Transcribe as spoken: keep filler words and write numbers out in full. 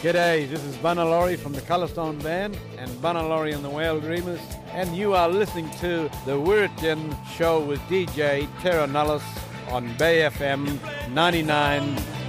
G'day, this is Bunna Laurie from the Colourstone Band and Bunna Laurie and the Whale Dreamers, and you are listening to the Wirrajin Show with D J Terra Nullis on Bay F M ninety-nine